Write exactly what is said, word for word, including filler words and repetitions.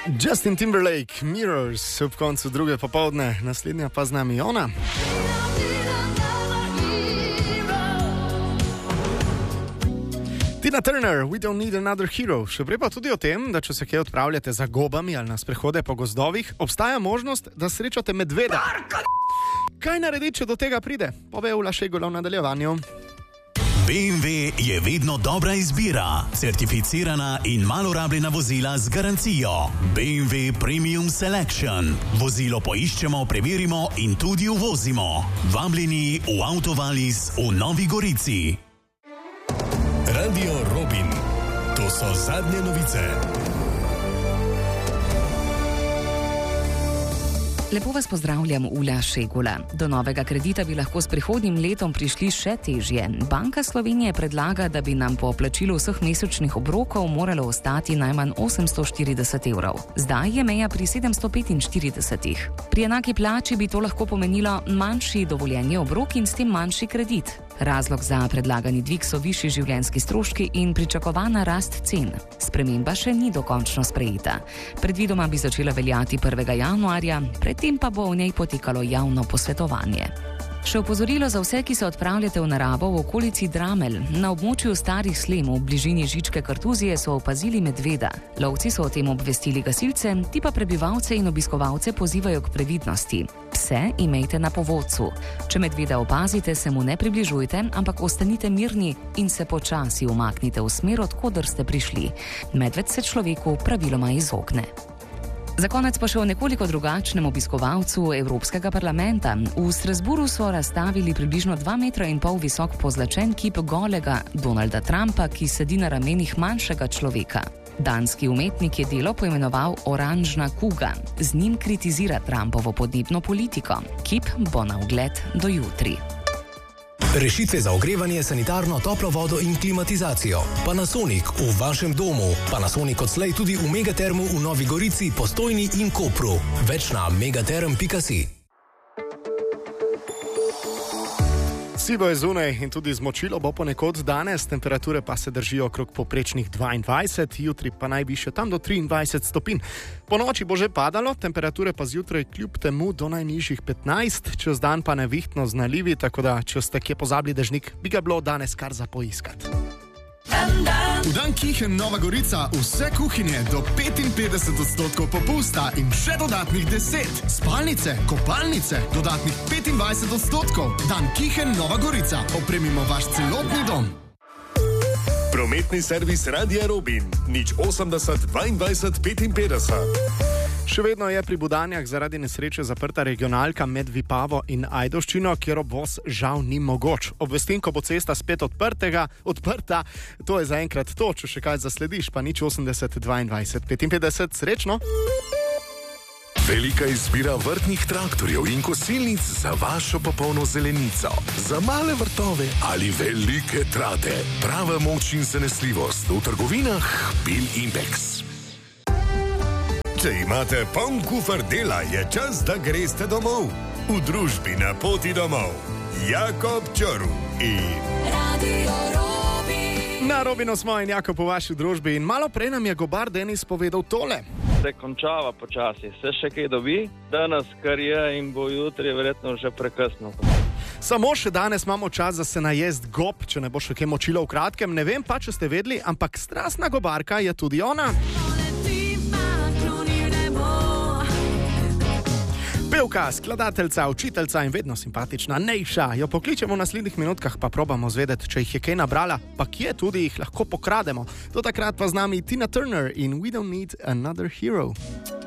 Justin Timberlake, Mirrors, ob koncu druge popoldne, naslednja pa z nami ona. Tina Turner, We Don't Need Another Hero. Še prej pa tudi o tem, da če se kje odpravljate za gobami ali na sprehode po gozdovih, obstaja možnost, da srečate medveda. Kaj narediti, če do tega pride? Pove Ula Šegula v nadaljevanju. B M W je vedno dobra izbira. Certificirana in malo rabljena vozila z garancijo. B M W Premium Selection. Vozilo poiščemo, preverimo in tudi uvozimo. Vabljeni v Autovalis v Novi Gorici. Radio Robin. To so zadnje novice. Lepo vas pozdravljam, Ula Šegula. Do novega kredita bi lahko s prihodnjim letom prišli še težje. Banka Slovenije predlaga, da bi nam po plačilu vseh mesečnih obrokov moralo ostati najmanj osemsto štirideset evrov. Zdaj je meja pri sedemsto petinštirideset. Pri enaki plači bi to lahko pomenilo manjši dovoljeni obrok in s tem manjši kredit. Razlog za predlagani dvig so višji življenjski stroški in pričakovana rast cen. Sprememba še ni dokončno sprejeta. Predvidoma bi začela veljati prvega januarja, predtem pa bo v njej potekalo javno posvetovanje. Še opozorilo za vse, ki se odpravljate v naravo v okolici Dramelj. Na območju Starih Slem v bližini Žičke Kartuzije so opazili medveda. Lovci so o tem obvestili gasilce, ti pa prebivalce in obiskovalce pozivajo k previdnosti. Pse imejte na povodcu. Če medveda opazite, se mu ne približujte, ampak ostanite mirni in se počasi umaknite v smer, od koder ste prišli. Medved se človeku praviloma izogne. Za konec pa še o nekoliko drugačnem obiskovalcu Evropskega parlamenta. V Strasburu so razstavili približno dva metra in pol visok pozlačen kip golega Donalda Trumpa, ki sedi na ramenih manjšega človeka. Danski umetnik je delo poimenoval Oranžna kuga. Z njim kritizira Trumpovo podnebno politiko. Kip bo na ogled do jutri. Rešitve za ogrevanje, sanitarno, toplo vodo in klimatizacijo. Panasonic v vašem domu. Panasonic odslej tudi v Megatermu v Novi Gorici, Postojni in Kopru. Več na megaterm pika si. Sivo je zunaj in tudi zmočilo bo ponekod danes, temperature pa se držijo okrog poprečnih dvaindvajset, jutri pa najvišje tam do triindvajset stopinj. Po noči bo že padalo, temperature pa zjutraj kljub temu do najnižjih petnajst, čez dan pa nevihtno z nalivi, tako da če ste kje pozabili dežnik, bi ga bilo danes kar za poiskat. V Dan Kihen Nova Gorica vse kuhinje do petinpetdeset odstotkov popusta in še dodatnih deset. Spalnice, kopalnice, dodatnih petindvajset odstotkov. Dan Kihen Nova Gorica. Opremimo vaš celotni dom. Prometni servis Radia Robin. Nič osemdeset dvaindvajset petinpetdeset. Še vedno je pri Budanjah zaradi nesreče zaprta regionalka med Vipavo in Ajdovščino, kjer obvoz žal ni mogoč. Obvestim, ko bo cesta spet odprtega, odprta, to je zaenkrat to, če še kaj zaslediš, pa nič osemdeset dvaindvajset petinpetdeset. Srečno! Velika izbira vrtnih traktorjev in kosilnic za vašo popolno zelenico. Za male vrtove ali velike trate. Prava moč in zanesljivost v trgovinah Bil Impex. Če imate poln kufer dela, je čas, da greste domov. V družbi Na poti domov. Jakob Čorv in Radio Robin. Na Robinu smo in Jakob v vaši družbi in malo prej nam je gobar Denis povedal tole. Se končava počasi, se še kaj dobi, danes kar je in bo jutri verjetno že prekasno. Samo še danes imamo čas za se najest gob, če ne bo še kaj močilo v kratkem. Ne vem pa, če ste vedeli, ampak strastna gobarka je tudi ona. Pevka, skladateljca, učiteljca in vedno simpatična Nejša. Jo pokličemo v naslednjih minutkah, pa probamo zvedeti, če jih je kaj nabrala, pa kje tudi jih lahko pokrademo. Do takrat pa z nami Tina Turner in We Don't Need Another Hero.